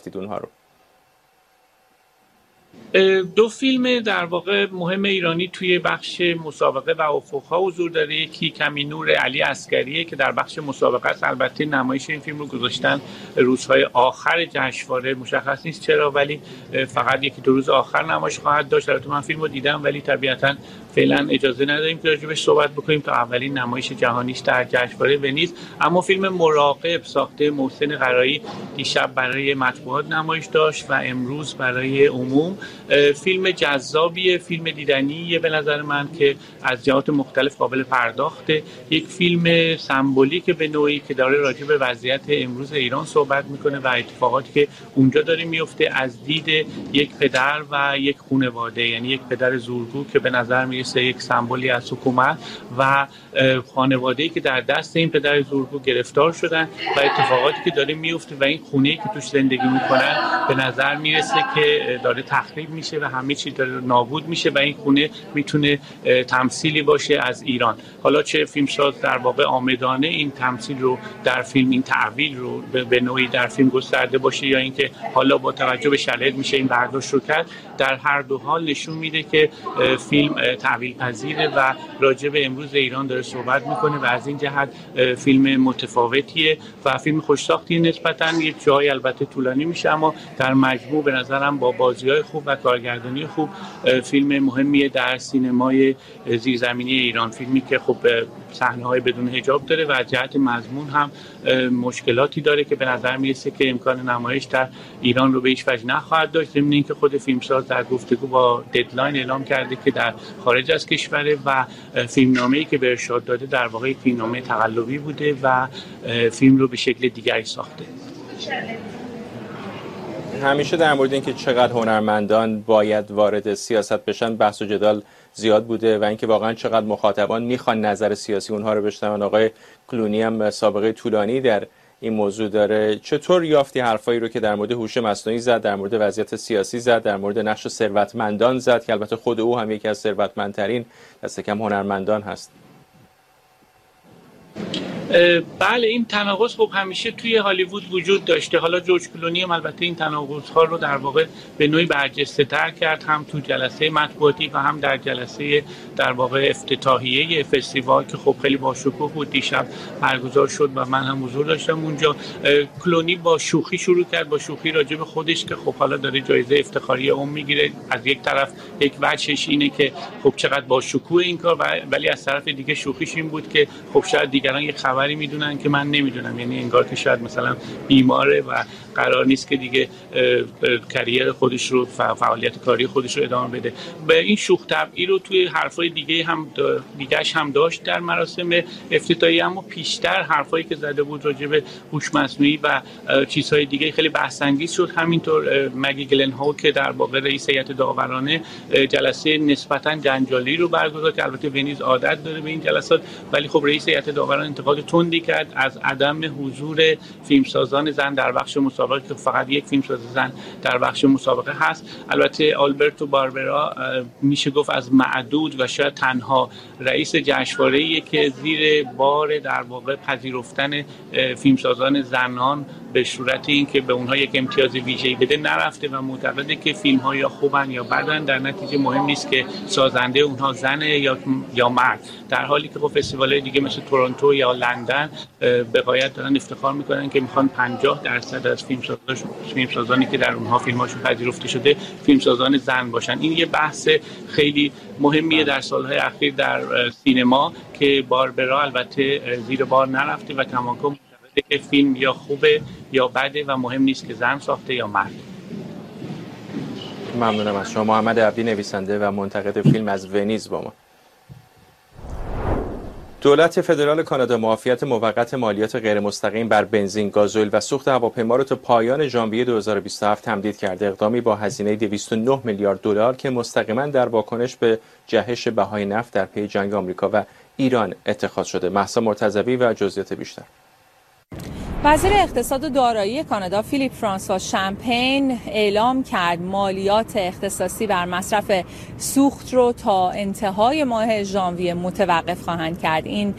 یافتید اونها رو؟ دو فیلم در واقع مهم ایرانی توی بخش مسابقه و افق‌ها حضور داره. یکی کمی نور علی عسگریه که در بخش مسابقه است. البته نمایش این فیلم رو گذاشتن روزهای آخر جشنواره، مشخص نیست چرا، ولی فقط یکی دو روز آخر نمایش خواهد داشت. البته من فیلم رو دیدم ولی طبیعتاً فعلا اجازه نداریم که راجبش صحبت بکنیم تا اولین نمایش جهانیش در جشنواره ونیز. اما فیلم مراقب ساخته محسن قرایی دیشب برای مطبوعات نمایش داشت و امروز برای عموم. فیلم جذابیه، فیلم دیدنیه به نظر من که از جهات مختلف قابل پرداخته. یک فیلم سمبولیک به نوعی که داره راجع به وضعیت امروز ایران صحبت میکنه و اتفاقاتی که اونجا داره میفته از دید یک پدر و یک خانواده، یعنی یک پدر زورگو که به نظر میرسه یک سمبولی از حکومت و خانواده‌ای که در دست این پدر زورگو گرفتار شدن و اتفاقاتی که داره میفته و این خونه‌ای که توش زندگی میکنن به نظر میرسه که داره تخریب میشه و همه چی داره نابود میشه و این خونه میتونه تمثیلی باشه از ایران. حالا چه فیلمساز در واقع آمدانه این تمثیل رو در فیلم، این تعبیر رو به نوعی در فیلم گسترده باشه یا اینکه حالا با توجه به شرایط میشه این برداشت رو کرد، در هر دو حال نشون میده که فیلم تعبیر پذیره و راجع به امروز ایران داره صحبت میکنه و از این جهت فیلم متفاوتیه و فیلم خوش‌ساختیه. نسبتاً یک جای البته طولانی میشه اما در مجموع به نظرم با بازی‌های خوب و کارگردانی خوب فیلم مهمیه در سینمای زیرزمینی ایران. فیلمی که خب صحنه‌های بدون حجاب داره و از جهت مضمون هم مشکلاتی داره که به نظر میرسه که امکان نمایش در ایران رو به هیچ وجه نخواهد داشت. ضمن اینکه خود فیلمساز در گفتگو با ددلاین اعلام کرده که در خارج از کشوره و فیلمنامه‌ای که به ارشاد داده در واقع فیلمنامه تقلبی بوده و فیلم رو به شکل دیگری ساخته. همیشه در مورد اینکه چقدر هنرمندان باید وارد سیاست بشن بحث و جدال زیاد بوده و اینکه واقعا چقدر مخاطبان میخوان نظر سیاسی اونها رو بشنون. آقای کلونی هم سابقه طولانی در این موضوع داره. چطور یافتی حرفایی رو که در مورد هوش مصنوعی زد، در مورد وضعیت سیاسی زد، در مورد نقش ثروتمندان زد که البته خود او هم یکی از ثروتمندترین دست کم هنرمندان هست؟ بله، این تناقض خب همیشه توی هالیوود وجود داشته. حالا جورج کلونی هم البته این تناقض‌ها رو در واقع به نوعی برجسته‌تر کرد، هم تو جلسه مطبوعاتی و هم در جلسه در واقع افتتاحیه فستیوال که خب خیلی باشکوه بود، دیشب برگزار شد و من هم حضور داشتم اونجا. کلونی با شوخی شروع کرد، با شوخی راجع به خودش که خب حالا داره جایزه افتخاری میگیره. از یک طرف یک وجهش اینه که خب چقدر با شکوه این کار، ولی از طرف دیگه شوخیش این بود که خب شاید دیگران یک خبری میدونن که من نمیدونم، یعنی انگار که شاید مثلا بیماره و قرار نیست که دیگه کریر خودش رو فعالیت کاری خودش رو ادامه بده. به این شوخ طبعی رو توی حرفای دیگه‌اش هم داشت در مراسم افتتاحیه، اما پیشتر حرفایی که زده بود راجع به هوش مصنوعی و چیزهای دیگه خیلی بحث انگیز شد. همینطور مگی گلنهال که در واقع رئیس هیئت داورانه جلسه نسبتاً جنجالی رو برگزار کرد. البته ونیز عادت داره به این جلسات، ولی خب رئیس هیئت داوران انتقاد تندی کرد از عدم حضور فیلمسازان زن در بخش مسابقه که فقط یک فیلمساز زن در بخش مسابقه هست. البته آلبرتو باربرا میشه گفت از معدود و شاید تنها رئیس جشنواره‌ای که زیر بار در واقع پذیرفتن فیلمسازان زنان به صورت اینکه به اونها یک امتیاز ویژه‌ای بده نرفته و معتقده که فیلم‌ها یا خوبن یا بدن، در نتیجه مهم نیست که سازنده اونها زنه یا مرد، در حالی که خب فستیوال‌های دیگه مثل تورنتو یا لندن به غایت دارن افتخار میکنن که میخوان 50% از فیلمسازانی که در اونها فیلماشون پذیرفته شده فیلمسازان زن باشن. این یه بحث خیلی مهمیه در سالهای اخیر در سینما که باربرا البته زیر بار نرفته و کماکان معتقده که فیلم یا خوبه یا بده و مهم نیست که زن ساخته یا مرد. ممنونم از شما. محمد عبدی، نویسنده و منتقد فیلم از ونیز با ما. دولت فدرال کانادا معافیت موقت مالیات غیر مستقیم بر بنزین، گازوئیل و سوخت هواپیما را تا پایان ژانویه 2027 تمدید کرده. اقدامی با هزینه 209 میلیارد دلار که مستقیما در واکنش به جهش بهای نفت در پی جنگ آمریکا و ایران اتخاذ شده. مهسا مرتضوی و جزئیات بیشتر. وزیر اقتصاد و دارایی کانادا فیلیپ فرانسوا شامپین اعلام کرد مالیات اختصاصی بر مصرف سوخت رو تا انتهای ماه ژانویه متوقف خواهند کرد. این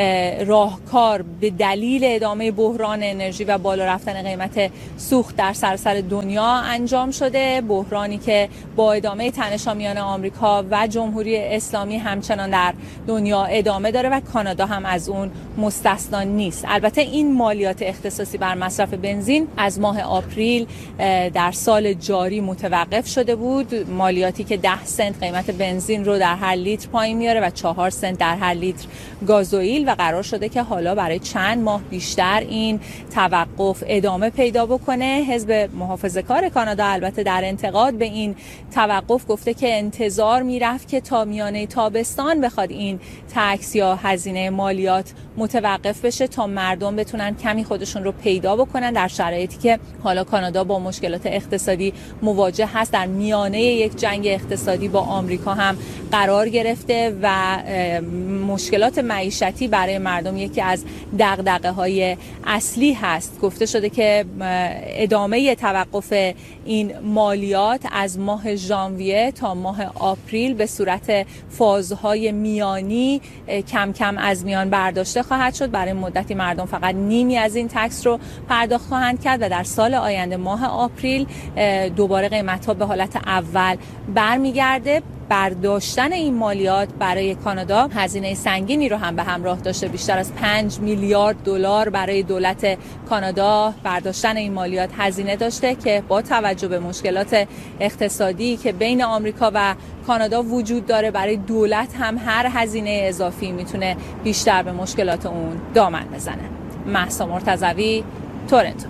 راهکار به دلیل ادامه بحران انرژی و بالا رفتن قیمت سوخت در سراسر دنیا انجام شده، بحرانی که با ادامه تنش‌ها میان آمریکا و جمهوری اسلامی همچنان در دنیا ادامه داره و کانادا هم از اون مستثنا نیست. البته این مالیات اختصاصی بر مصرف بنزین از ماه آپریل در سال جاری متوقف شده بود، مالیاتی که 10 سنت قیمت بنزین رو در هر لیتر پایین میاره و 4 سنت در هر لیتر گازوئیل، و قرار شده که حالا برای چند ماه بیشتر این توقف ادامه پیدا بکنه. حزب محافظه‌کار کانادا البته در انتقاد به این توقف گفته که انتظار میرفت که تا میانه تابستان بخواد این تکس یا هزینه مالیات متوقف بشه تا مردم بتونن کمی خودشون رو پیدا بکنن در شرایطی که حالا کانادا با مشکلات اقتصادی مواجه هست، در میانه یک جنگ اقتصادی با آمریکا هم قرار گرفته و مشکلات معیشتی برای مردم یکی از دغدغه‌های اصلی هست. گفته شده که ادامه توقف این مالیات از ماه ژانویه تا ماه آپریل به صورت فازهای میانی کم کم از میان برداشته خواهد شد. برای مدتی مردم فقط نیمی از این تکس رو پرداخت خواهند کرد و در سال آینده ماه آپریل دوباره قیمت‌ها به حالت اول برمیگرده. برداشتن این مالیات برای کانادا هزینه سنگینی رو هم به همراه داشته. بیشتر از 5 میلیارد دلار برای دولت کانادا برداشتن این مالیات هزینه داشته که با توجه به مشکلات اقتصادی که بین آمریکا و کانادا وجود داره، برای دولت هم هر هزینه اضافی میتونه بیشتر به مشکلات اون دامن بزنه. مهسا مرتضوی، تورنتو.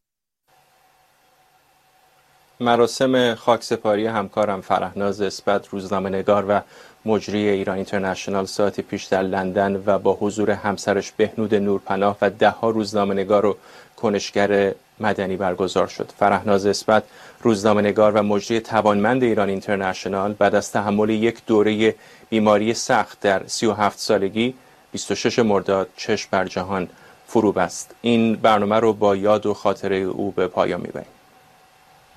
مراسم خاکسپاری همکارم فرهناز اثبت، روزنامه‌نگار و مجری ایران اینترنشنال، ساعتی پیش در لندن و با حضور همسرش بهنود نورپناه و 10 روزنامه‌نگار و کنشگر مدنی برگزار شد. فرهناز اثبت، روزنامه‌نگار و مجری توانمند ایران اینترنشنال، بعد از تحمل یک دوره بیماری سخت در 37 سالگی 26 مرداد چشم بر جهان فرو بست. این برنامه رو با یاد و خاطره او به پایان می‌بریم.